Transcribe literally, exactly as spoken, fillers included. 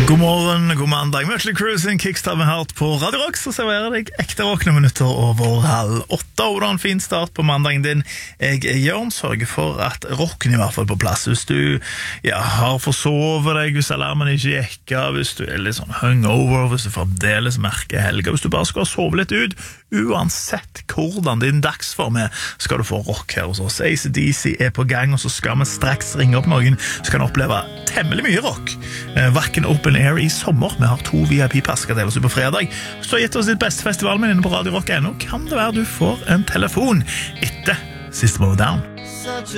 God morgen, god mandag. Mötley Crüe sin Kickstart med hørt på Radio Rock, så serverer deg ekte rock noen minutter over halv åtte. Og da en fin start på mandagen din. Jeg Jørn sørger for at rocken i hvert fall på plass. Hvis du ja, har forsovet deg, hvis alarmen ikke jekker, hvis du er litt sånn hungover, hvis du fremdeles merker helga, hvis du bare skal sove litt ut, uansett hvordan din dagsform er, skal du få rock her hos oss. A C D C er på gang, og så skal vi straks ringe opp noen som kan oppleve temmelig mye rock. Eh, Vakken Open Air i sommer. Vi har to V I P-pass skal deles ut på fredag. Så har gitt oss ditt beste festivalmen inne på Radio Rock punkt no. Kan det være du får en telefon etter System of a Down?